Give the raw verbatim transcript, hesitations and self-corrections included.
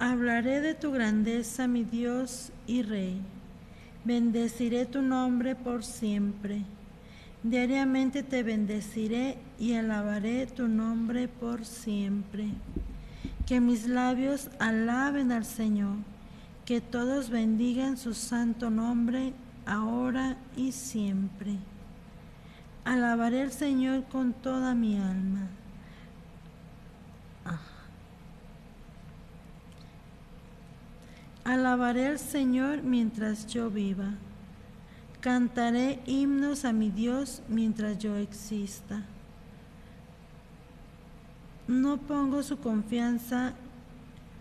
Hablaré de tu grandeza, mi Dios y Rey. Bendeciré tu nombre por siempre. Diariamente te bendeciré y alabaré tu nombre por siempre. Que mis labios alaben al Señor, que todos bendigan su santo nombre, ahora y siempre. Alabaré al Señor con toda mi alma. Ah. Alabaré al Señor mientras yo viva. Cantaré himnos a mi Dios mientras yo exista. No pongo su confianza